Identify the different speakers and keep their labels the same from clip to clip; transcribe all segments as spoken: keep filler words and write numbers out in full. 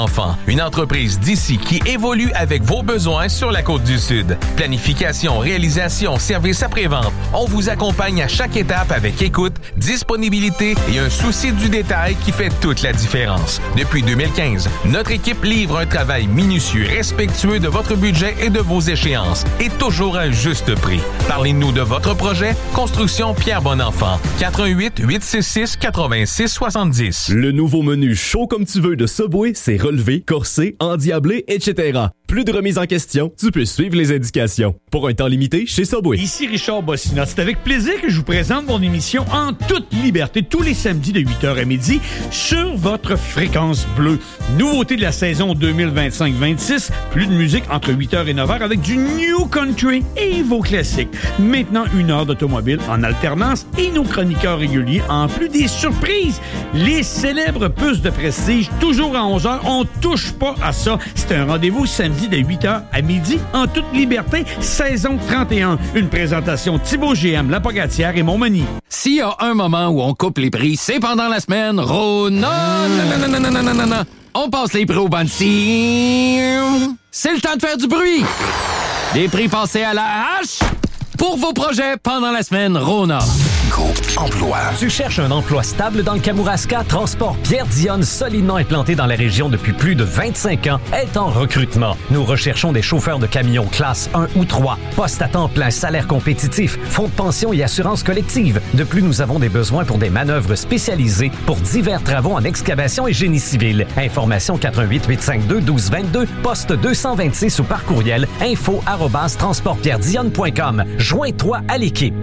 Speaker 1: Enfants, une entreprise d'ici qui évolue avec vos besoins sur la Côte-du-Sud. Planification, réalisation, service après-vente. On vous accompagne à chaque étape avec écoute, disponibilité et un souci du détail qui fait toute la différence. Depuis deux mille quinze, notre équipe livre un travail minutieux, respectueux de votre budget et de vos échéances et toujours à un juste prix. Parlez-nous de votre projet. Construction Pierre Bonenfant. quatre un huit, huit six six, huit six six dix.
Speaker 2: Le nouveau menu chaud comme tu veux de Subway, c'est relevé, corsé, endiablé, et cetera. Plus de remise en question, tu peux suivre les indications. Pour un temps limité, chez Subway.
Speaker 3: Ici Richard Bossina. C'est avec plaisir que je vous présente mon émission En toute liberté, tous les samedis de huit heures à midi, sur votre fréquence bleue. Nouveauté de la saison deux mille vingt-cinq vingt-six, plus de musique entre huit heures et neuf heures avec du New Country et vos classiques. Maintenant, une heure d'automobile en alternance et nos chroniqueurs réguliers, en plus des surprises. Les célèbres puces de prestige, toujours à onze heures. On touche pas à ça. C'est un rendez-vous samedi de huit heures à midi, en toute liberté, saison trente et un. Une présentation Thibaut G M, La Pogatière et Montmagny.
Speaker 4: S'il y a un moment où on coupe les prix, c'est pendant la semaine Rona. Non, non, non, non, non, non, non. On passe les prix au banc-ci. C'est le temps de faire du bruit. Des prix passés à la hache pour vos projets pendant la semaine Rona.
Speaker 5: Groupe Emploi. Tu cherches un emploi stable dans le Kamouraska? Transport Pierre Dionne, solidement implanté dans la région depuis plus de vingt-cinq ans, est en recrutement. Nous recherchons des chauffeurs de camions classe un ou trois. Poste à temps plein, salaire compétitif, fonds de pension et assurance collective. De plus, nous avons des besoins pour des manœuvres spécialisées pour divers travaux en excavation et génie civil. Information quatre un huit, huit cinq deux, un deux deux deux, poste deux cent vingt-six ou par courriel info arobase transport pierre dionne point com. Joins-toi à l'équipe.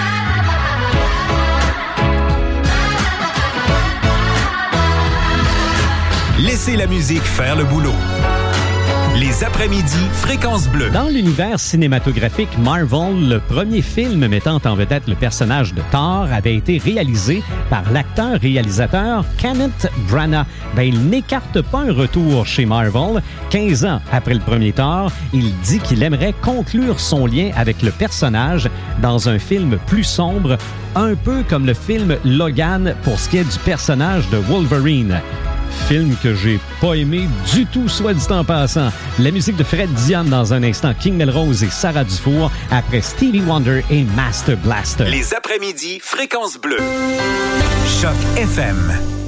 Speaker 6: Laissez la musique faire le boulot. Les après-midi, Fréquence Bleue.
Speaker 7: Dans l'univers cinématographique Marvel, le premier film mettant en vedette le personnage de Thor avait été réalisé par l'acteur-réalisateur Kenneth Branagh. Ben, il n'écarte pas un retour chez Marvel. quinze ans après le premier Thor, il dit qu'il aimerait conclure son lien avec le personnage dans un film plus sombre, un peu comme le film Logan pour ce qui est du personnage de Wolverine. Film que j'ai pas aimé du tout, soit dit en passant. La musique de Fred Dionne dans un instant, King Melrose et Sarah Dufour, après Stevie Wonder et Master Blaster.
Speaker 6: Les après-midi, Fréquence Bleue. Choc F M.